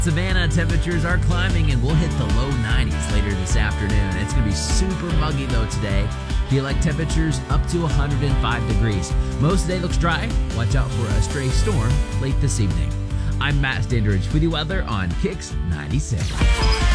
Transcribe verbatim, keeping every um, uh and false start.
Savannah, temperatures are climbing and we'll hit the low nineties later this afternoon. It's going to be super muggy though today. Feel like temperatures up to one hundred five degrees. Most of the day looks dry. Watch out for a stray storm late this evening. I'm Matt Standridge with the weather on Kicks ninety-six.